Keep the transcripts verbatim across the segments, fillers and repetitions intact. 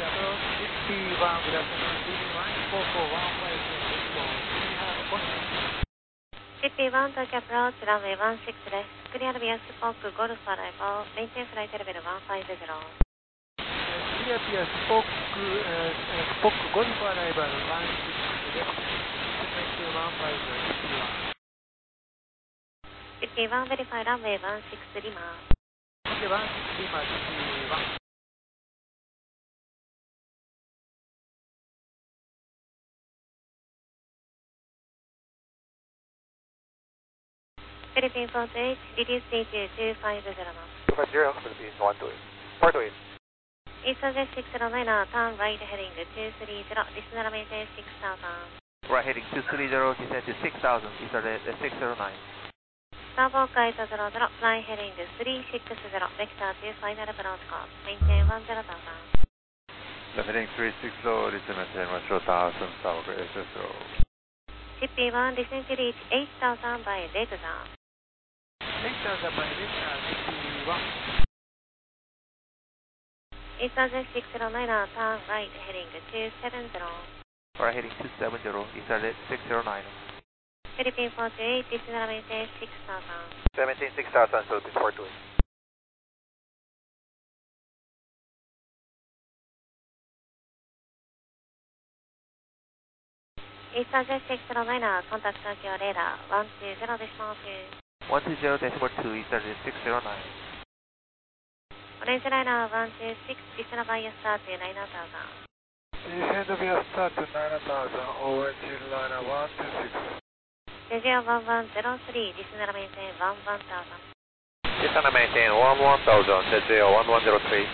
fifty-one, good afternoon, fifty-one, four four one five, fifty-one 東京アプローチ、ランウェイワンシックスです。クリアルビアスポーク、ゴルフアライバー、メインテンフライトレベルワンファイブゼロ。 クリアビアスポーク、スポーク、ゴルフアライバルワンシックスです。ワンファイブゼロ、 フィフティワン、ベリファイランウェイワンシックスリマー。 OK、ワンシックスリマー、フィフティワン。 フィリピンフォートエイト、リデュース ティーツー、ツーファイブゼロ マー。 two five zero, Philippines one two eight. four two eight. イーストジェシックスロナイナー、ターンライトヘディングツースリーゼロ、リスナーメイテンシックスサウザン。 Right heading two three zero, descend to six thousand, Eastern six zero nine. スターボーカイトゼロゼロ、フライヘディングスリーシックスゼロ、ベクターツーファイナルプローチコース、メインテンワンゼロサウザン。 Heading three six zero, descend to one thousand, South S S zero. シッピーワン、リセンチリーチエイトサウザンバイレグザー。 エイトサウザンバイレグザー、フィフティワン。 イーストジェシックスロナイナー、ターンライトヘディングツーセブンゼロ。 Right heading two seven zero, Eastern six zero nine. フィリピンフォートエイト、リスナーメイテンシックスサウザン。 seventeen six thousand, Philippines four two eight. Eastern Jet six zero nine, contact Tokyo radar one two zero decimal two. one two zero decimal two, Eastern six zero nine. Orange liner one two six, descend via star to nine thousand. Descend via star to nine thousand, orange liner one two six. Desire one one zero three, descend maintain one one thousand. Descend maintain one one thousand, Desire one one zero three.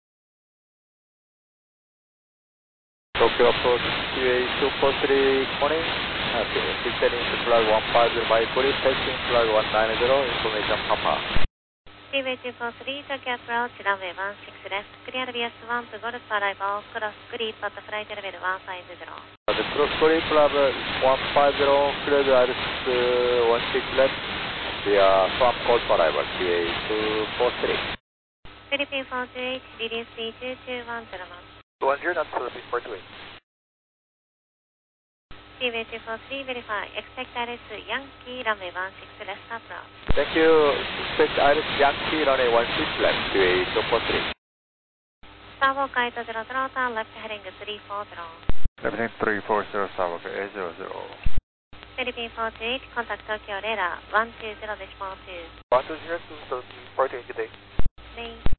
Tokyo approach Q A two four three, morning. Descending to flag one five zero by police, taxing flag one nine zero, information Papa. Seaway two four three, Tokyo approach, runway one six です。クリアルビアスワンプ、ゴルフアライバー、クロスクリーパットフライトレベルワンファイブゼロ。 The cross creep level one five zero, clear the Iris one six left, via swamp call for arrival Q A two four three. フィリピンフォートエイト、リリース ティーツーツーワンゼロ one zero, not Philippines four two eight. Seaway two four three, verify, expect Iris Yankee, runway one six left approach. Thank you, expect Iris Yankee, runway one six left, Q A two four three. Starboard kite zero zero, turn left heading three four zero. Leveling three four zero, Starboard A zero zero. Philippine four two eight, contact Tokyo radar one two zero decimal two. one two zero, Philippines four two eight, good day. Main.